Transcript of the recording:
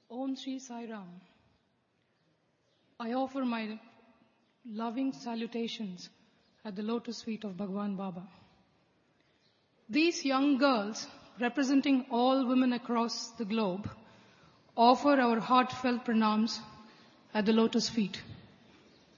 Om Shri Sai Ram. I offer my loving salutations at the lotus feet of Bhagwan Baba. These young girls, representing all women across the globe, offer our heartfelt pranams at the lotus feet.